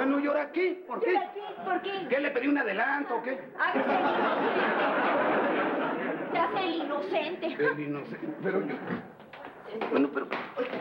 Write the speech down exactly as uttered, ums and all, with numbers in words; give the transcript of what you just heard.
Bueno, ¿y ahora qué? ¿Por qué? ¿Por qué? ¿Qué, le pedí un adelanto o qué? Hágase el inocente. Se hace el inocente. El inocente. Pero yo... Bueno, pero...